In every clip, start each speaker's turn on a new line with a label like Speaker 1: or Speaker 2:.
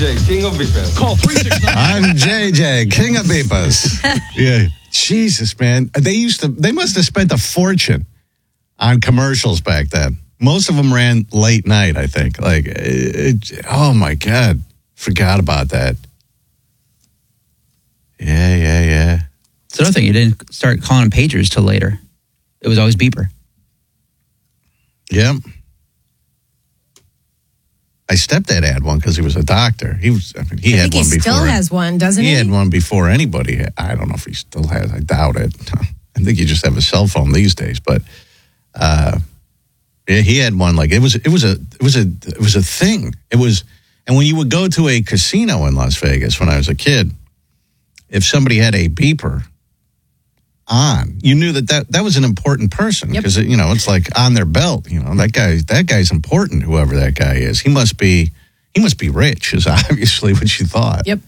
Speaker 1: King of Beepers.
Speaker 2: Call 369.
Speaker 3: I'm JJ, King of Beepers. Yeah. Jesus, man. They must have spent a fortune on commercials back then. Most of them ran late night, I think. Oh my God. Forgot about that. Yeah.
Speaker 4: It's another thing. You didn't start calling them pagers till later. It was always beeper.
Speaker 3: Yep. My stepdad had one because he was a doctor. He had one before.
Speaker 5: He still has one, doesn't he?
Speaker 3: He had one before anybody. I don't know if he still has. I doubt it. I think you just have a cell phone these days. But he had one. Like it was a thing. It was, and when you would go to a casino in Las Vegas when I was a kid, if somebody had a beeper on, you knew that was an important person because it's like on their belt. That guy's important. Whoever that guy is, he must be rich. Is obviously what you thought.
Speaker 5: Yep.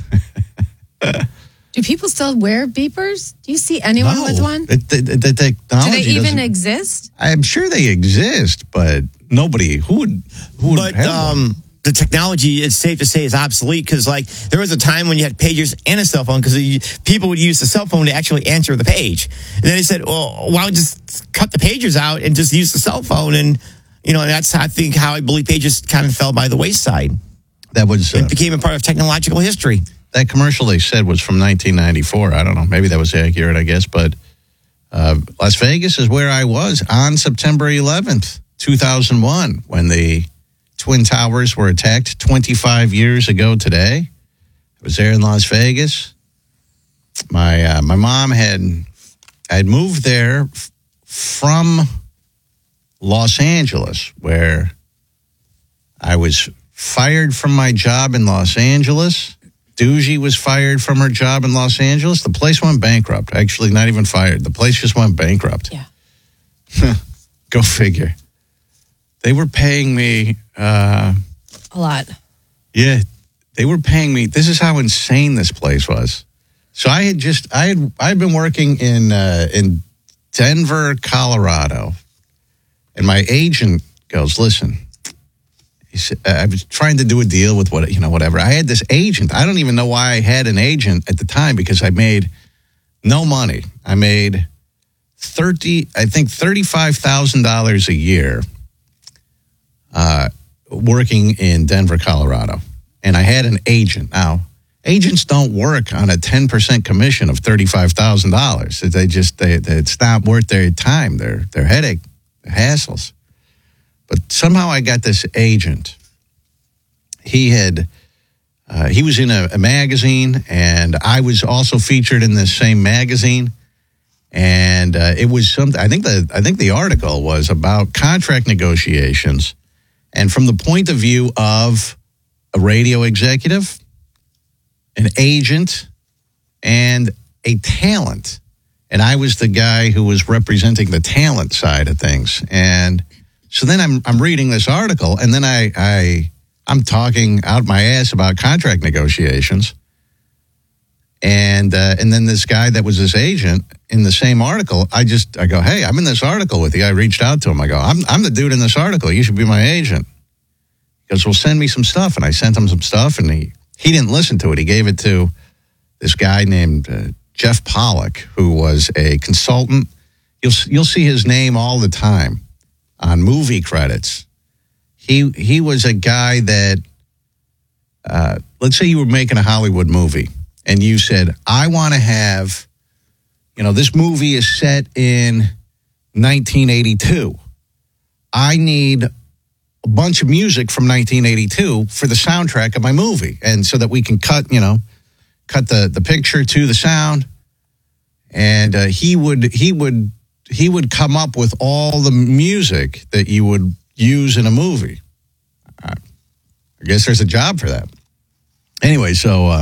Speaker 5: Do people still wear beepers? Do you see anyone with one?
Speaker 3: The technology.
Speaker 5: Do they even exist?
Speaker 3: I'm sure they exist, but nobody who would have one?
Speaker 6: The technology, it's safe to say, is obsolete because, there was a time when you had pagers and a cell phone because people would use the cell phone to actually answer the page. And then they said, well, why don't we just cut the pagers out and just use the cell phone? And, that's, I think, how I believe pagers kind of fell by the wayside. It became a part of technological history.
Speaker 3: That commercial they said was from 1994. I don't know. Maybe that was accurate, I guess. But Las Vegas is where I was on September 11th, 2001, when the Twin Towers were attacked 25 years ago today. I was there in Las Vegas. My mom had moved there from Los Angeles, where I was fired from my job in Los Angeles. Doogie was fired from her job in Los Angeles. The place went bankrupt. Actually, not even fired. The place just went bankrupt.
Speaker 5: Yeah.
Speaker 3: Go figure. They were paying me
Speaker 5: a lot.
Speaker 3: Yeah, they were paying me. This is how insane this place was. So I'd been working in Denver, Colorado, and my agent goes, "Listen," he said, I was trying to do a deal with whatever. I had this agent. I don't even know why I had an agent at the time because I made no money. I made $35,000 a year. Working in Denver, Colorado. And I had an agent. Now, agents don't work on a 10% commission of $35,000. It's not worth their time, their headache, their hassles. But somehow I got this agent. He was in a magazine, and I was also featured in this same magazine. And it was something. I think the article was about contract negotiations. And from the point of view of a radio executive, an agent, and a talent. And I was the guy who was representing the talent side of things. And so then I'm reading this article, and then I'm talking out my ass about contract negotiations. And then this guy that was his agent in the same article, I go, "Hey, I'm in this article with you." I reached out to him. I go, I'm the dude in this article. You should be my agent. He goes, "Well, send me some stuff." And I sent him some stuff, and he didn't listen to it. He gave it to this guy named Jeff Pollock, who was a consultant. You'll see his name all the time on movie credits. He was a guy that, let's say you were making a Hollywood movie, and you said, "I want to have, this movie is set in 1982. I need a bunch of music from 1982 for the soundtrack of my movie." And so that we can cut the picture to the sound. And he would come up with all the music that you would use in a movie. I guess there's a job for that. Anyway, so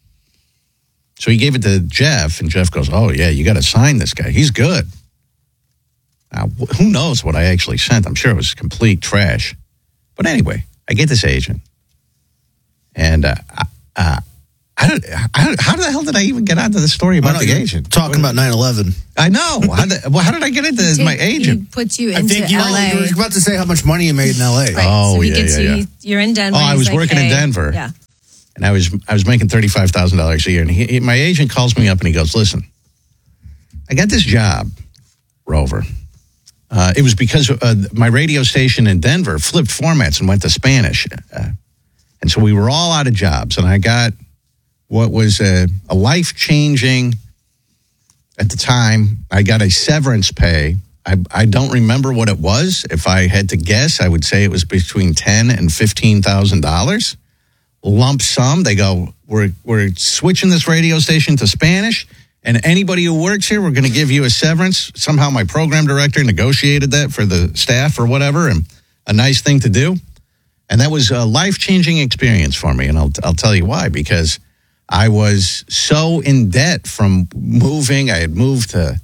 Speaker 3: he gave it to Jeff, and Jeff goes, "Oh, yeah, you got to sign this guy. He's good." Now, who knows what I actually sent? I'm sure it was complete trash. But anyway, I get this agent. And how the hell did I even get onto the story about the agent?
Speaker 7: Talking about 9/11.
Speaker 3: I know. How did I get into my agent?
Speaker 5: He put you into
Speaker 7: I think you
Speaker 5: LA.
Speaker 7: were about to say how much money you made in LA.
Speaker 5: Right.
Speaker 3: Oh,
Speaker 5: so he
Speaker 3: yeah,
Speaker 5: gets
Speaker 3: yeah,
Speaker 5: you. You're in Denver.
Speaker 3: Oh, I
Speaker 5: He's
Speaker 3: was
Speaker 5: like,
Speaker 3: working in
Speaker 5: "Hey."
Speaker 3: Denver.
Speaker 5: Yeah.
Speaker 3: And I was making $35,000 a year. And my agent calls me up and he goes, listen, I got this job, Rover. It was because my radio station in Denver flipped formats and went to Spanish. And so we were all out of jobs. And I got what was a life-changing, at the time, I got a severance pay. I don't remember what it was. If I had to guess, I would say it was between $10,000 and $15,000. Lump sum. They go, we're switching this radio station to Spanish. And anybody who works here, we're going to give you a severance. Somehow my program director negotiated that for the staff or whatever, and a nice thing to do. And that was a life-changing experience for me, and I'll tell you why. Because I was so in debt from moving. I had moved to,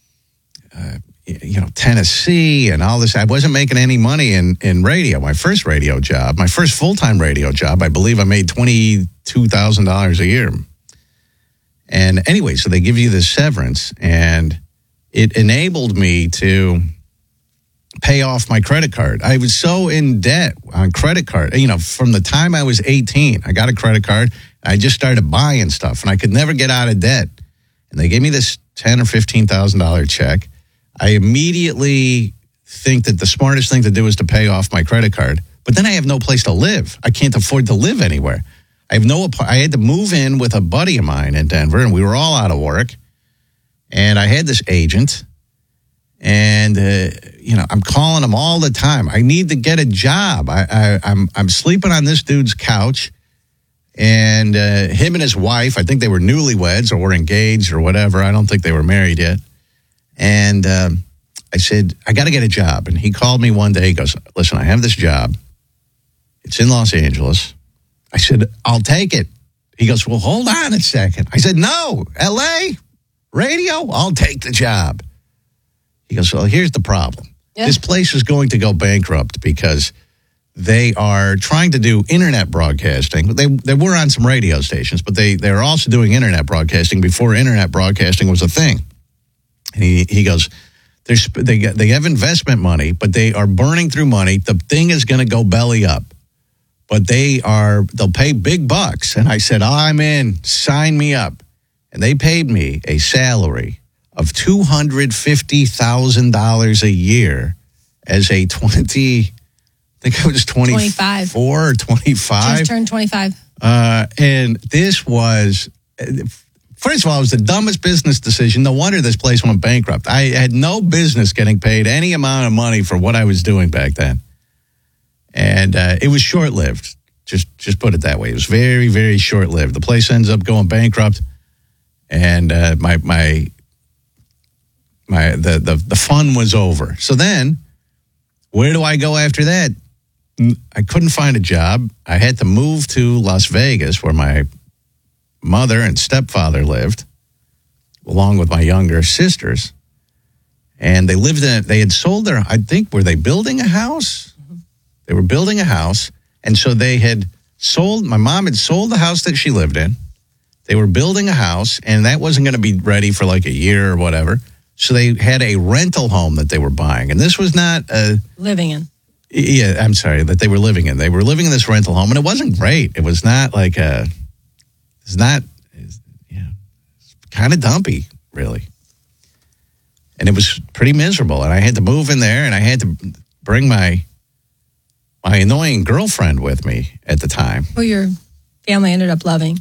Speaker 3: Tennessee and all this. I wasn't making any money in radio. My first radio job, my first full-time radio job, I believe I made $22,000 a year. And anyway, so they give you this severance, and it enabled me to pay off my credit card. I was so in debt on credit card. From the time I was 18, I got a credit card. I just started buying stuff, and I could never get out of debt. And they gave me this $10,000 or $15,000 check. I immediately think that the smartest thing to do is to pay off my credit card. But then I have no place to live. I can't afford to live anywhere. I had to move in with a buddy of mine in Denver, and we were all out of work. And I had this agent, and I'm calling him all the time. I need to get a job. I'm sleeping on this dude's couch, and him and his wife, I think they were newlyweds or were engaged or whatever. I don't think they were married yet. And I said, I got to get a job. And he called me one day. He goes, listen, I have this job. It's in Los Angeles. I said, I'll take it. He goes, well, hold on a second. I said, no, L.A., radio, I'll take the job. He goes, well, here's the problem. Yeah. This place is going to go bankrupt because they are trying to do internet broadcasting. They were on some radio stations, but they're also doing internet broadcasting before internet broadcasting was a thing. And he goes, they have investment money, but they are burning through money. The thing is going to go belly up. But they'll pay big bucks. And I said, I'm in, sign me up. And they paid me a salary of $250,000 a year as a 25 or 25.
Speaker 5: Just turned 25.
Speaker 3: And this was, first of all, it was the dumbest business decision. No wonder this place went bankrupt. I had no business getting paid any amount of money for what I was doing back then. And it was short-lived. Just put it that way. It was very, very short-lived. The place ends up going bankrupt, and the fun was over. So then, where do I go after that? I couldn't find a job. I had to move to Las Vegas, where my mother and stepfather lived, along with my younger sisters. And they lived in it. They had sold their, I think, were they building a house? They were building a house, and so they had sold, my mom had sold the house that she lived in. They were building a house, and that wasn't going to be ready for like a year or whatever. So they had a rental home that they were buying, and this was not
Speaker 5: living in.
Speaker 3: Yeah, I'm sorry, that they were living in. They were living in this rental home, and it wasn't great. It was not like it's kind of dumpy, really. And it was pretty miserable, and I had to move in there, and I had to bring my annoying girlfriend with me at the time.
Speaker 5: Who your family ended up loving.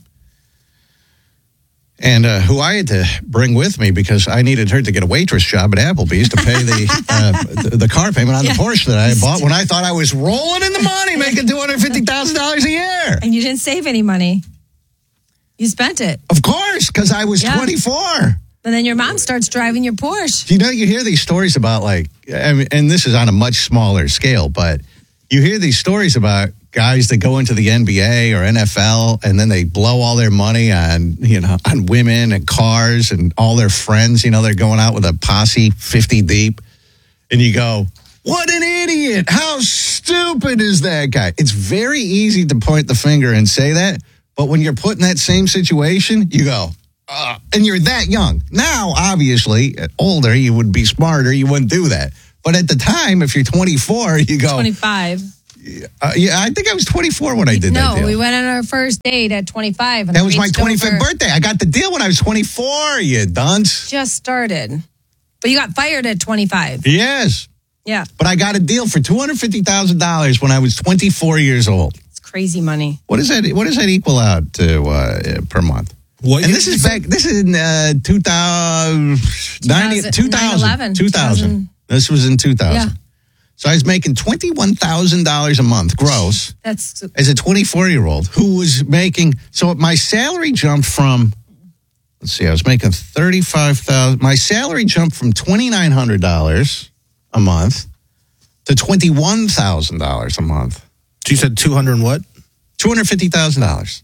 Speaker 3: And who I had to bring with me because I needed her to get a waitress job at Applebee's to pay the car payment on the Porsche that I bought when I thought I was rolling in the money, making $250,000 a year.
Speaker 5: And you didn't save any money. You spent it.
Speaker 3: Of course, because I was 24.
Speaker 5: And then your mom starts driving your Porsche.
Speaker 3: You hear these stories about and this is on a much smaller scale, but you hear these stories about guys that go into the NBA or NFL and then they blow all their money on women and cars and all their friends. They're going out with a posse 50 deep. And you go, what an idiot. How stupid is that guy? It's very easy to point the finger and say that. But when you're put in that same situation, you go, and you're that young. Now, obviously, older, you would be smarter. You wouldn't do that. But at the time, if you're 24, you go
Speaker 5: 25.
Speaker 3: Yeah, I think I was 24 when I did that deal.
Speaker 5: No, we went on our first date at 25. And
Speaker 3: That was my
Speaker 5: reached
Speaker 3: 25th
Speaker 5: over-
Speaker 3: birthday. I got the deal when I was 24, you dunce.
Speaker 5: Just started. But you got fired at 25.
Speaker 3: Yes.
Speaker 5: Yeah,
Speaker 3: But I got a deal for $250,000 when I was 24 years old.
Speaker 5: it's crazy money.
Speaker 3: What does that equal out to per month?
Speaker 1: What
Speaker 3: And
Speaker 1: year
Speaker 3: this
Speaker 1: did
Speaker 3: is
Speaker 1: you
Speaker 3: back. This is in 2000.
Speaker 5: 9/11.
Speaker 3: 2000. This was in 2000.
Speaker 5: Yeah.
Speaker 3: So I was making $21,000 a month gross
Speaker 5: That's
Speaker 3: as a 24-year-old who was making. So my salary jumped from. Let's see. I was making $35,000. My salary jumped from $2,900 a month to $21,000 a month.
Speaker 1: You said 200 and what?
Speaker 3: $250,000.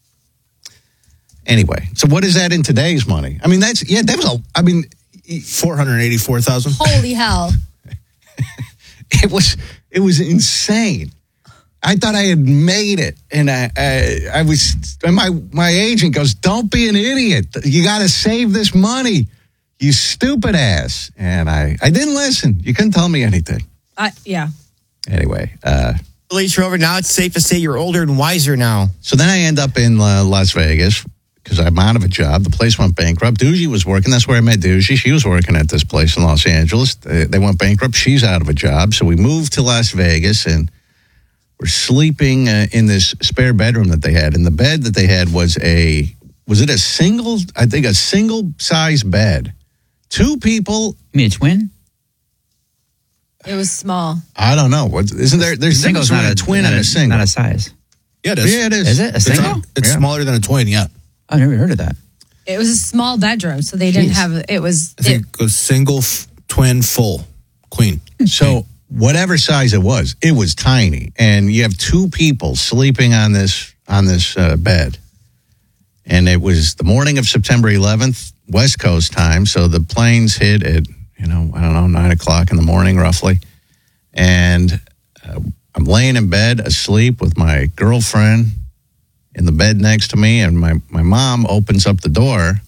Speaker 3: Anyway, so what is that in today's money? I mean, that was I mean,
Speaker 1: 484,000.
Speaker 5: holy hell.
Speaker 3: it was insane. I thought I had made it, and I was. And my agent goes, "Don't be an idiot. You got to save this money, you stupid ass." And I didn't listen. You couldn't tell me anything.
Speaker 5: Yeah.
Speaker 3: Anyway,
Speaker 6: Release, Rover. Now it's safe to say you're older and wiser now.
Speaker 3: so then I end up in Las Vegas because I'm out of a job. The place went bankrupt. Doogie was working. That's where I met Doogie. She was working at this place in Los Angeles. They went bankrupt. She's out of a job. So we moved to Las Vegas, and we're sleeping in this spare bedroom that they had. And the bed that they had was a single size bed. Two people.
Speaker 4: You mean a twin?
Speaker 5: It was small.
Speaker 3: I don't know. Isn't there? There's
Speaker 4: Single's
Speaker 3: not a twin and a single.
Speaker 4: Not a size.
Speaker 1: Yeah, it is.
Speaker 3: Yeah, it is.
Speaker 4: Is it a single?
Speaker 1: It's
Speaker 3: Yeah.
Speaker 1: smaller than a twin, yeah.
Speaker 4: I've never heard of that.
Speaker 5: It was a small bedroom, so they didn't
Speaker 3: Jeez.
Speaker 5: have it. Was
Speaker 1: I think it was single, twin, full, queen.
Speaker 3: So whatever size it was tiny, and you have two people sleeping on this bed. And it was the morning of September 11th, West Coast time. So the planes hit at 9 o'clock in the morning roughly, and I'm laying in bed asleep with my girlfriend in the bed next to me, and my mom opens up the door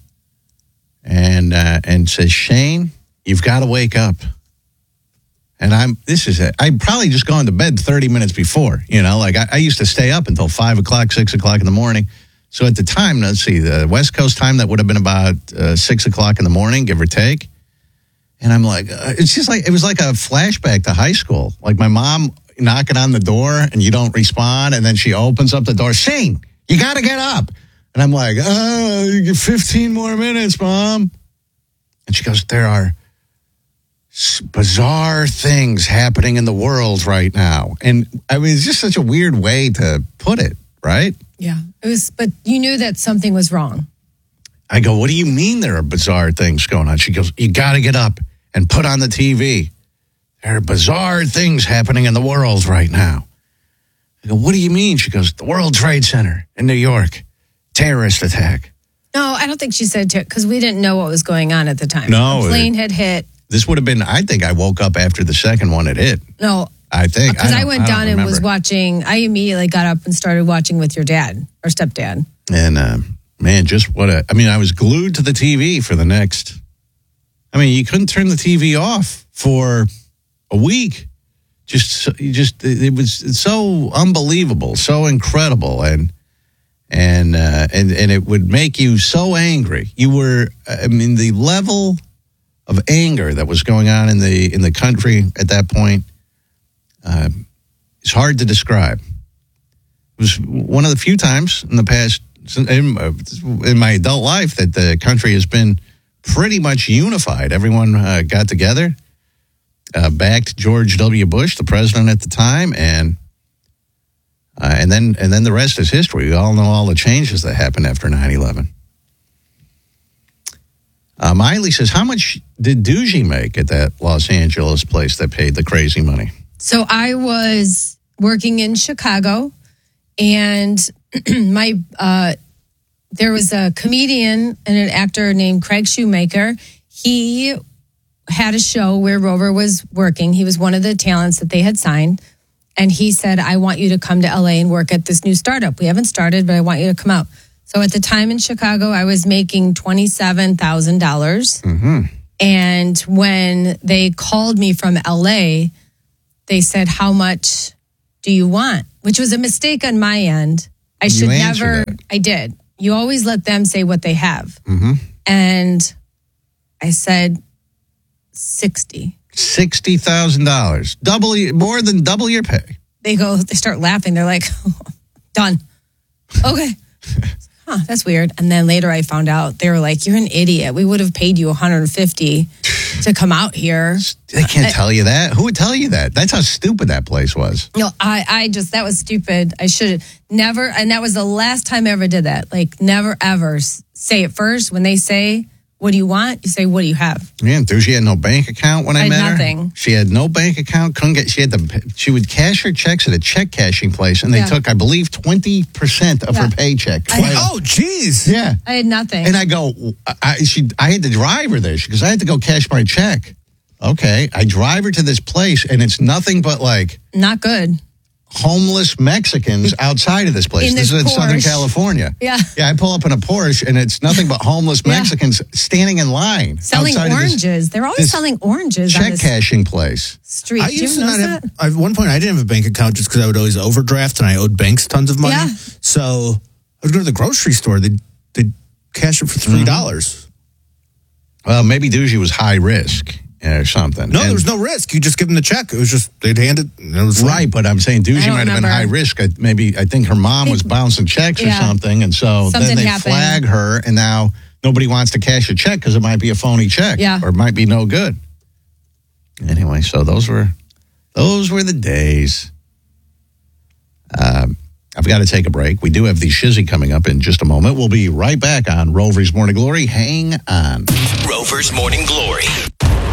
Speaker 3: and says, "Shane, you've got to wake up." And I'd probably just gone to bed 30 minutes before, I used to stay up until 5 o'clock, 6 o'clock in the morning. So at the time, let's see, the West Coast time, that would have been about 6 o'clock in the morning, give or take. And I'm like, it was like a flashback to high school. Like my mom knocking on the door and you don't respond. And then she opens up the door. "Shane, you got to get up." And I'm like, "Oh, 15 more minutes, Mom." And she goes, "There are bizarre things happening in the world right now." And I mean, it's just such a weird way to put it, right?
Speaker 5: Yeah, it was. But you knew that something was wrong.
Speaker 3: I go, "What do you mean there are bizarre things going on?" She goes, "You got to get up and put on the TV. There are bizarre things happening in the world right now." I go, "What do you mean?" She goes, "The World Trade Center in New York, terrorist attack."
Speaker 5: No, I don't think she said because we didn't know what was going on at the time.
Speaker 3: No,
Speaker 5: the plane had hit.
Speaker 3: This would have been, I think I woke up after the second one had hit.
Speaker 5: No,
Speaker 3: I think.
Speaker 5: because I went down and was
Speaker 3: remember.
Speaker 5: watching. I immediately got up and started watching with your dad or stepdad.
Speaker 3: And man, I was glued to the TV for the next, you couldn't turn the TV off for a week. It was so unbelievable, so incredible. And it would make you so angry. You were, the level of anger that was going on in the country at that point, it's hard to describe. It was one of the few times in the past, in my adult life, that the country has been pretty much unified. Everyone got together, backed George W. Bush, the president at the time, and then the rest is history. We all know all the changes that happened after 9/11. Miley says, "How much did Doogie make at that Los Angeles place that paid the crazy money?"
Speaker 5: So I was working in Chicago, and there was a comedian and an actor named Craig Shoemaker. He had a show where Rover was working. He was one of the talents that they had signed. And he said, "I want you to come to LA and work at this new startup. We haven't started, but I want you to come out." So at the time in Chicago, I was making $27,000.
Speaker 3: Mm-hmm.
Speaker 5: And when they called me from LA, they said, "How much do you want? Which was a mistake on my end. I should
Speaker 3: answered
Speaker 5: never,
Speaker 3: it.
Speaker 5: I did. You always let them say what they have.
Speaker 3: Mm-hmm.
Speaker 5: And I said 60.
Speaker 3: $60,000. More than double your pay.
Speaker 5: They start laughing. They're like, done. Okay. Huh, that's weird. And then later I found out they were like, you're an idiot. We would have paid you $150 to come out here.
Speaker 3: They can't tell you that. Who would tell you that? That's how stupid that place was.
Speaker 5: No, that was stupid. I should never, and that was the last time I ever did that. Like, never ever say it first. When they say, what do you want? You say, what do you have?
Speaker 3: Yeah, she had no bank account when I
Speaker 5: had
Speaker 3: met her.
Speaker 5: nothing.
Speaker 3: She had no bank account. She would cash her checks at a check cashing place, and they took, I believe, 20% of her paycheck.
Speaker 1: Oh, geez.
Speaker 3: Yeah.
Speaker 5: I had nothing.
Speaker 3: And I go, I had to drive her there because I had to go cash my check. Okay. I drive her to this place, and it's nothing but like
Speaker 5: Not good.
Speaker 3: homeless Mexicans outside of this place.
Speaker 5: In
Speaker 3: This is in
Speaker 5: this
Speaker 3: Southern
Speaker 5: Porsche.
Speaker 3: California.
Speaker 5: Yeah.
Speaker 3: Yeah, I pull up in a Porsche, and it's nothing but homeless Mexicans standing in line.
Speaker 5: Selling
Speaker 3: outside of this
Speaker 5: oranges. They're always selling oranges on
Speaker 3: check
Speaker 5: this
Speaker 3: cashing place.
Speaker 5: street.
Speaker 1: I
Speaker 5: Do you
Speaker 1: used to
Speaker 5: notice
Speaker 1: not have.
Speaker 5: that?
Speaker 1: At one point, I didn't have a bank account just because I would always overdraft, and I owed banks tons of money.
Speaker 5: Yeah.
Speaker 1: So I would go to the grocery store. They'd cash it for $3.
Speaker 3: Well, maybe Doogie was high risk or something.
Speaker 1: No,
Speaker 3: And-
Speaker 1: there was no risk. You just give them the check. It was just they'd hand it. And it was
Speaker 3: Right, but I'm saying
Speaker 5: I
Speaker 3: Doogie
Speaker 5: don't
Speaker 3: might have been
Speaker 5: remember.
Speaker 3: high risk. I think her mom was bouncing checks or
Speaker 5: Yeah.
Speaker 3: something, and so
Speaker 5: Something
Speaker 3: then they
Speaker 5: happened.
Speaker 3: flag her, and now nobody wants to cash a check because it might be a phony check,
Speaker 5: Yeah.
Speaker 3: or it might be no good. Anyway, so those were the days. I've got to take a break. We do have the Shizzy coming up in just a moment. We'll be right back on Rover's Morning Glory. Hang on.
Speaker 2: Rover's Morning Glory.